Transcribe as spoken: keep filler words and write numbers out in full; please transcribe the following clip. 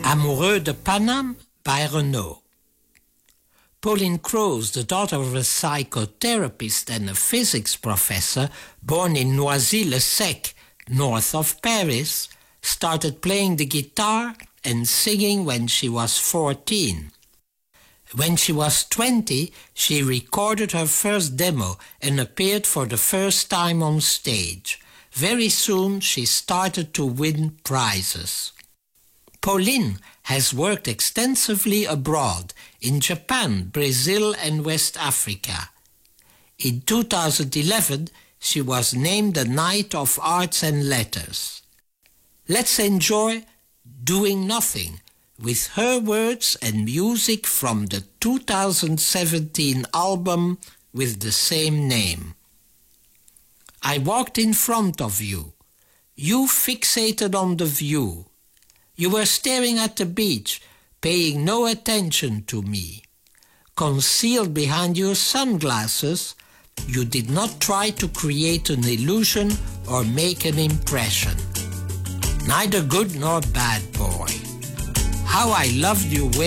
Amoureux de Paname by Renaud. Pauline Croze, the daughter of a psychotherapist and a physics professor, born in Noisy-le-Sec, north of Paris, started playing the guitar and singing when she was fourteen. When she was twenty, she recorded her first demo and appeared for the first time on stage. Very soon, she started to win prizes. Pauline has worked extensively abroad, in Japan, Brazil and West Africa. In two thousand eleven, she was named the Knight of Arts and Letters. Let's enjoy Doing Nothing with her words and music from the two thousand seventeen album with the same name. I walked in front of you. You fixated on the view. You were staring at the beach, paying no attention to me. Concealed behind your sunglasses, you did not try to create an illusion or make an impression. Neither good nor bad boy. How I loved you